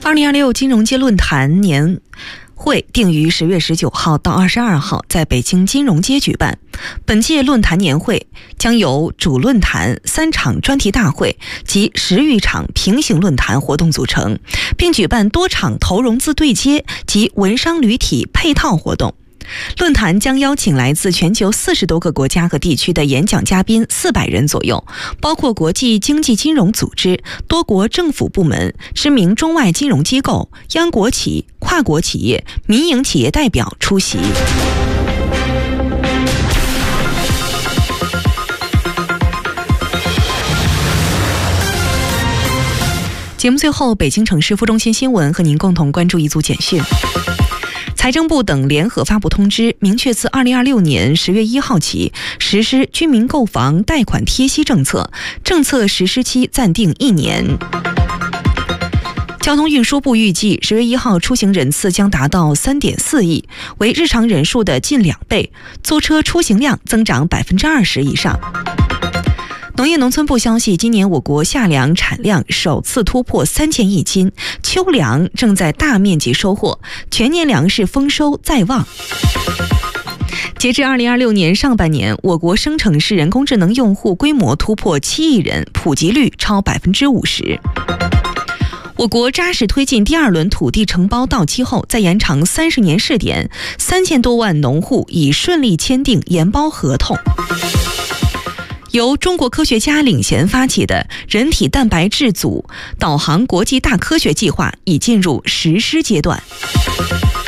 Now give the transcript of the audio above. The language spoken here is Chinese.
2026金融街论坛年会定于10月19号到22号在北京金融街举办。本届论坛年会将由主论坛、3场专题大会及10余场平行论坛活动组成，并举办多场投融资对接及文商旅体配套活动。论坛将邀请来自全球40多个国家和地区的演讲嘉宾400人左右，包括国际经济金融组织、多国政府部门、知名中外金融机构、央国企、跨国企业、民营企业代表出席。节目最后，北京城市副中心新闻和您共同关注一组简讯。财政部等联合发布通知，明确自2026年10月1号起实施居民购房贷款贴息政策，政策实施期暂定1年。交通运输部预计10月1号出行人次将达到3.4亿，为日常人数的近2倍，租车出行量增长20%以上。农业农村部消息，今年我国夏粮产量首次突破3000亿斤，秋粮正在大面积收获，全年粮食丰收在望。截至2026年上半年，我国生成式人工智能用户规模突破7亿人，普及率超50%。我国扎实推进第2轮土地承包到期后再延长30年试点，3000多万农户已顺利签订研包合同。由中国科学家领衔发起的人体蛋白质组导航国际大科学计划已进入实施阶段。